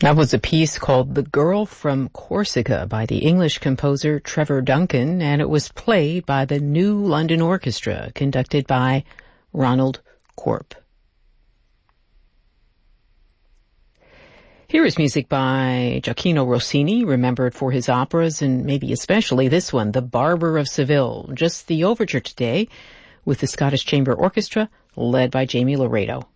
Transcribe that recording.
That was a piece called The Girl from Corsica by the English composer Trevor Duncan, and it was played by the New London Orchestra, conducted by Ronald Korp. Here is music by Gioacchino Rossini, remembered for his operas, and maybe especially this one, The Barber of Seville. Just the overture today with the Scottish Chamber Orchestra, led by Jamie Laredo.